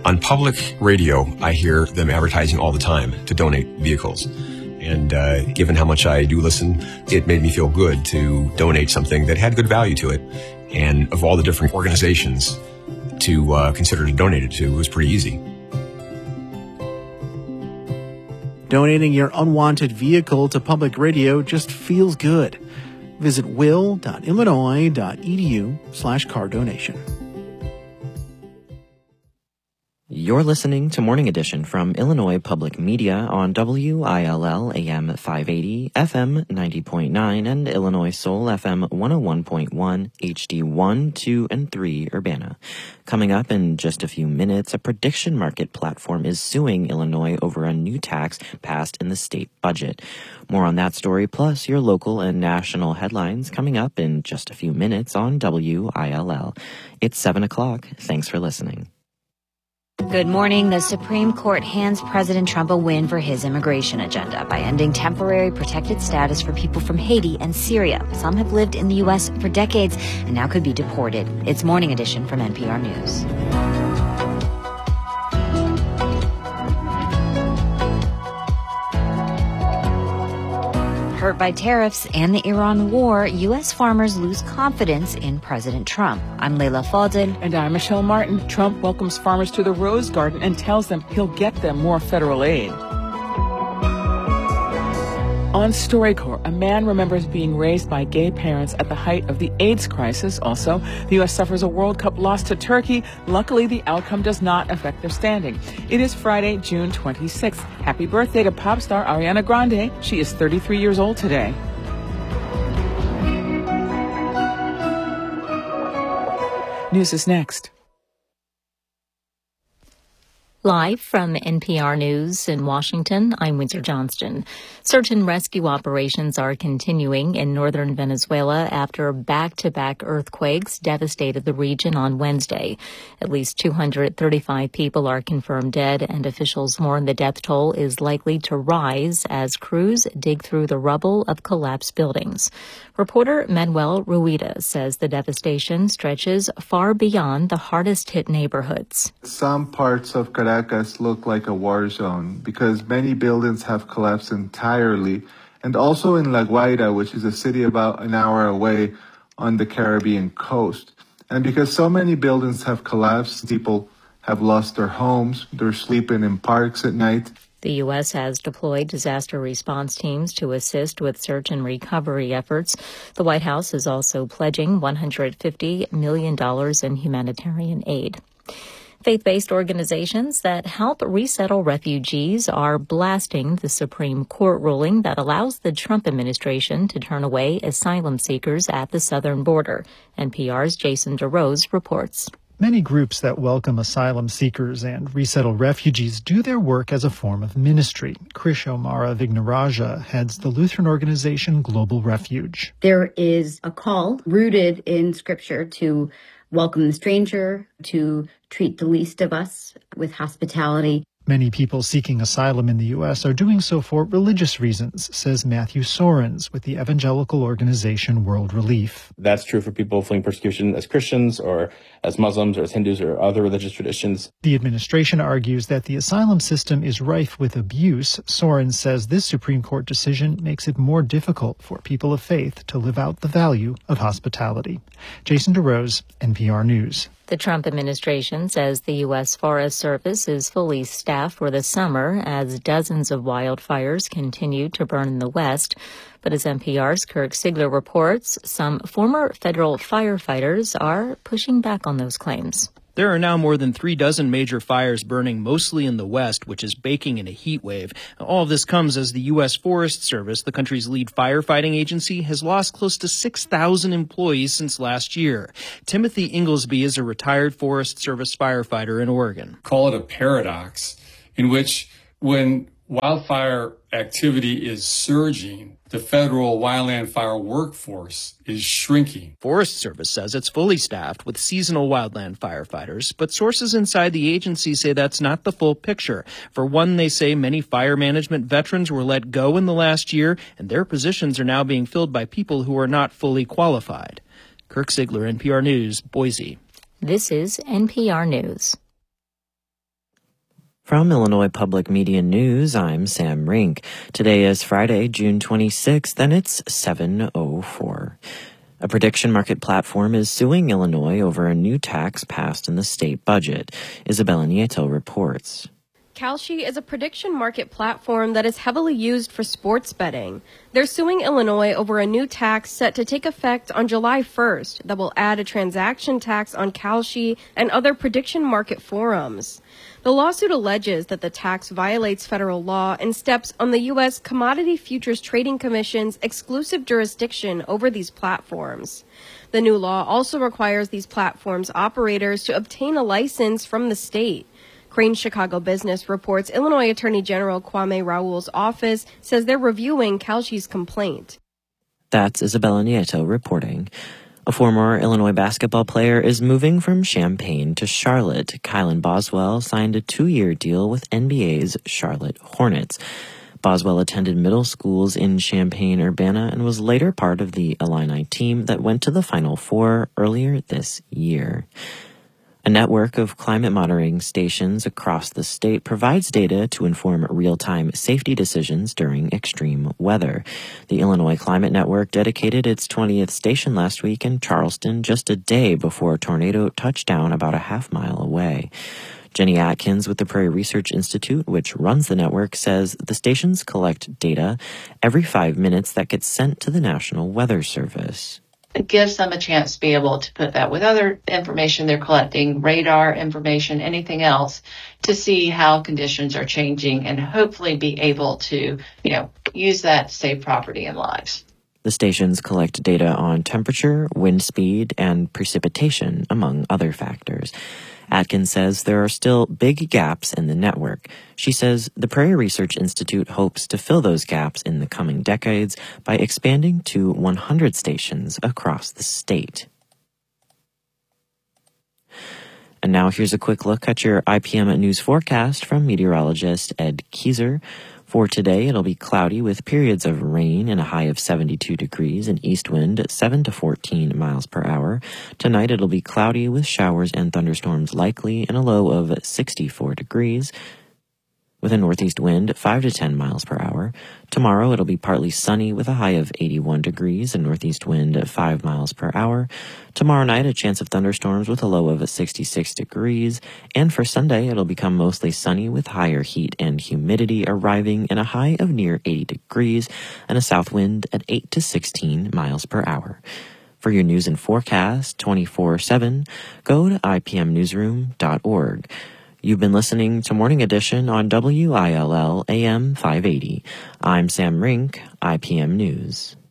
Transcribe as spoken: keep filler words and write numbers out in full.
On public radio, I hear them advertising all the time to donate vehicles. And uh, given how much I do listen, it made me feel good to donate something that had good value to it. And of all the different organizations to uh, consider to donate it to, it was pretty easy. Donating your unwanted vehicle to public radio just feels good. Visit will.illinois.edu slash car donation. You're listening to Morning Edition from Illinois Public Media on W I L L A M five eighty, F M ninety point nine, and Illinois Soul F M one oh one point one, H D one, two, and three Urbana. Coming up in just a few minutes, a prediction market platform is suing Illinois over a new tax passed in the state budget. More on that story, plus your local and national headlines coming up in just a few minutes on W I L L. It's seven o'clock. Thanks for listening. Good morning. The Supreme Court hands President Trump a win for his immigration agenda by ending temporary protected status for people from Haiti and Syria. Some have lived in the U S for decades and now could be deported. It's Morning Edition from N P R News. Hurt by tariffs and the Iran war, U S farmers lose confidence in President Trump. I'm Leila Fadel. And I'm Michelle Martin. Trump welcomes farmers to the Rose Garden and tells them he'll get them more federal aid. On StoryCorps, a man remembers being raised by gay parents at the height of the AIDS crisis. Also, the U S suffers a World Cup loss to Turkey. Luckily, the outcome does not affect their standing. It is Friday, June twenty-sixth. Happy birthday to pop star Ariana Grande. She is thirty-three years old today. News is next. Live from N P R News in Washington, I'm Windsor Johnston. Search and rescue operations are continuing in northern Venezuela after back-to-back earthquakes devastated the region on Wednesday. At least two hundred thirty-five people are confirmed dead, and officials warn the death toll is likely to rise as crews dig through the rubble of collapsed buildings. Reporter Manuel Rueda says the devastation stretches far beyond the hardest-hit neighborhoods. Some parts of Caracas look like a war zone because many buildings have collapsed entirely, and also in La Guaira, which is a city about an hour away on the Caribbean coast. And because so many buildings have collapsed, people have lost their homes, they're sleeping in parks at night. The U S has deployed disaster response teams to assist with search and recovery efforts. The White House is also pledging one hundred fifty million dollars in humanitarian aid. Faith-based organizations that help resettle refugees are blasting the Supreme Court ruling that allows the Trump administration to turn away asylum seekers at the southern border. N P R's Jason DeRose reports. Many groups that welcome asylum seekers and resettle refugees do their work as a form of ministry. Krish Omara Vignaraja heads the Lutheran organization Global Refuge. There is a call rooted in Scripture to welcome the stranger, to treat the least of us with hospitality. Many people seeking asylum in the U S are doing so for religious reasons, says Matthew Sorens with the evangelical organization World Relief. That's true for people fleeing persecution as Christians or as Muslims or as Hindus or other religious traditions. The administration argues that the asylum system is rife with abuse. Sorens says this Supreme Court decision makes it more difficult for people of faith to live out the value of hospitality. Jason DeRose, N P R News. The Trump administration says the U S Forest Service is fully staffed for the summer as dozens of wildfires continue to burn in the West. But as N P R's Kirk Sigler reports, some former federal firefighters are pushing back on those claims. There are now more than three dozen major fires burning mostly in the West, which is baking in a heat wave. All of this comes as the U S Forest Service, the country's lead firefighting agency, has lost close to six thousand employees since last year. Timothy Inglesby is a retired Forest Service firefighter in Oregon. Call it a paradox in which when wildfire activity is surging, the federal wildland fire workforce is shrinking. Forest Service says it's fully staffed with seasonal wildland firefighters, but sources inside the agency say that's not the full picture. For one, they say many fire management veterans were let go in the last year, and their positions are now being filled by people who are not fully qualified. Kirk Sigler, N P R News, Boise. This is N P R News. From Illinois Public Media News, I'm Sam Rink. Today is Friday, June twenty-sixth, and it's seven oh four. A prediction market platform is suing Illinois over a new tax passed in the state budget. Isabella Nieto reports. Kalshi is a prediction market platform that is heavily used for sports betting. They're suing Illinois over a new tax set to take effect on July first that will add a transaction tax on Kalshi and other prediction market forums. The lawsuit alleges that the tax violates federal law and steps on the U S Commodity Futures Trading Commission's exclusive jurisdiction over these platforms. The new law also requires these platforms' operators to obtain a license from the state. Crain's Chicago Business reports Illinois Attorney General Kwame Raoul's office says they're reviewing Kalshi's complaint. That's Isabella Nieto reporting. A former Illinois basketball player is moving from Champaign to Charlotte. Kylan Boswell signed a two-year deal with N B A's Charlotte Hornets. Boswell attended middle schools in Champaign-Urbana and was later part of the Illini team that went to the Final Four earlier this year. A network of climate monitoring stations across the state provides data to inform real-time safety decisions during extreme weather. The Illinois Climate Network dedicated its twentieth station last week in Charleston just a day before a tornado touched down about a half mile away. Jenny Atkins with the Prairie Research Institute, which runs the network, says the stations collect data every five minutes that gets sent to the National Weather Service. It gives them a chance to be able to put that with other information they're collecting, radar information, anything else, to see how conditions are changing and hopefully be able to, you know, use that to save property and lives. The stations collect data on temperature, wind speed, and precipitation, among other factors. Atkins says there are still big gaps in the network. She says the Prairie Research Institute hopes to fill those gaps in the coming decades by expanding to one hundred stations across the state. And now here's a quick look at your I P M news forecast from meteorologist Ed Kieser. For today, it'll be cloudy with periods of rain and a high of seventy-two degrees and east wind at seven to fourteen miles per hour. Tonight, it'll be cloudy with showers and thunderstorms likely and a low of sixty-four degrees. With a northeast wind at five to ten miles per hour. Tomorrow, it'll be partly sunny with a high of eighty-one degrees and northeast wind at five miles per hour. Tomorrow night, a chance of thunderstorms with a low of sixty-six degrees. And for Sunday, it'll become mostly sunny with higher heat and humidity arriving in a high of near eighty degrees and a south wind at eight to sixteen miles per hour. For your news and forecast twenty-four seven, go to I P M newsroom dot org. You've been listening to Morning Edition on W I L L A M five eighty. I'm Sam Rink, I P M News.